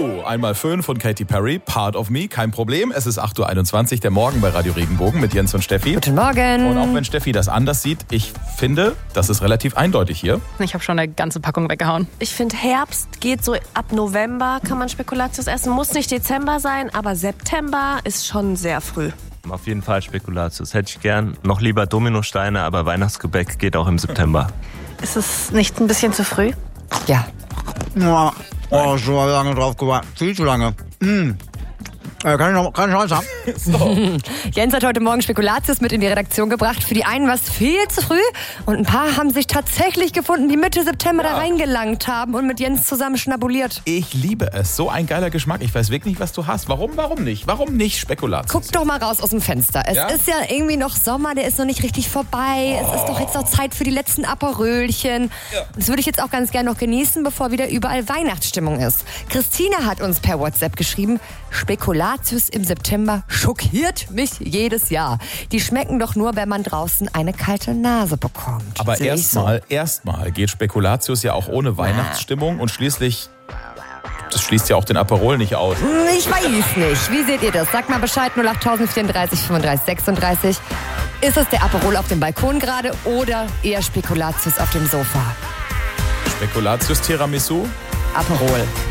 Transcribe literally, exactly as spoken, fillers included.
Tiramisu. Einmal Föhn von Katy Perry, Part of Me, kein Problem. Es ist acht Uhr einundzwanzig, der Morgen bei Radio Regenbogen mit Jens und Steffi. Guten Morgen. Und auch wenn Steffi das anders sieht, ich finde, das ist relativ eindeutig hier. Ich habe schon eine ganze Packung weggehauen. Ich finde, Herbst geht so ab November, kann man Spekulatius essen. Muss nicht Dezember sein, aber September ist schon sehr früh. Auf jeden Fall Spekulatius. Hätte ich gern. Noch lieber Dominosteine, aber Weihnachtsgebäck geht auch im September. Ist es nicht ein bisschen zu früh? Ja. Ja. Oh, so lange drauf gewartet. Viel zu lange. Mm. Äh, kann ich noch keine Chance haben? So. Jens hat heute Morgen Spekulatius mit in die Redaktion gebracht. Für die einen war es viel zu früh und ein paar haben sich tatsächlich gefunden, die Mitte September ja. da reingelangt haben und mit Jens zusammen schnabuliert. Ich liebe es. So ein geiler Geschmack. Ich weiß wirklich nicht, was du hast. Warum, warum nicht? Warum nicht Spekulatius? Guck doch mal raus aus dem Fenster. Es ja? ist ja irgendwie noch Sommer, der ist noch nicht richtig vorbei. Oh. Es ist doch jetzt noch Zeit für die letzten Aperölchen. Ja. Das würde ich jetzt auch ganz gerne noch genießen, bevor wieder überall Weihnachtsstimmung ist. Christina hat uns per WhatsApp geschrieben, Spekulatius im September schockiert mich jedes Jahr. Die schmecken doch nur, wenn man draußen eine kalte Nase bekommt. Aber Sehe ich erstmal so. erstmal geht Spekulatius ja auch ohne Weihnachtsstimmung und schließlich, das schließt ja auch den Aperol nicht aus. Ich weiß nicht. Wie seht ihr das? Sagt mal Bescheid, null acht vierunddreißig fünfunddreißig sechsunddreißig. Ist es der Aperol auf dem Balkon gerade oder eher Spekulatius auf dem Sofa? Spekulatius Tiramisu? Aperol.